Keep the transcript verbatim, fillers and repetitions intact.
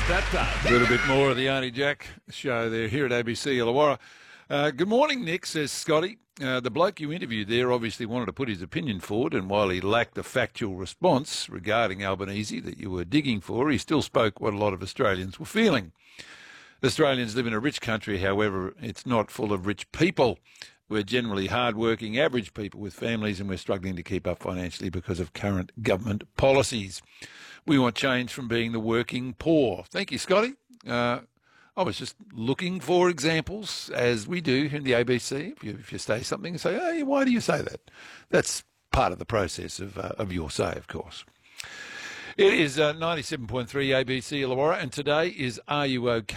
that does. A little bit more of the Arnie Jack show there here at A B C Illawarra. Uh, good morning, Nick, says Scotty. Uh, the bloke you interviewed there obviously wanted to put his opinion forward, and while he lacked a factual response regarding Albanese that you were digging for, he still spoke what a lot of Australians were feeling. Australians live in a rich country, however, it's not full of rich people. We're generally hard-working, average people with families, and we're struggling to keep up financially because of current government policies. We want change from being the working poor. Thank you, Scotty. Uh, I was just looking for examples, as we do in the A B C. If you, if you say something and say, hey, why do you say that? That's part of the process of, uh, of your say, of course. It is uh, ninety-seven point three A B C Illawarra, and today is Are You OK?